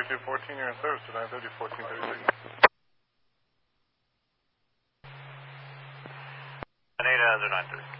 4214, you're in service to 930, 1436. 930.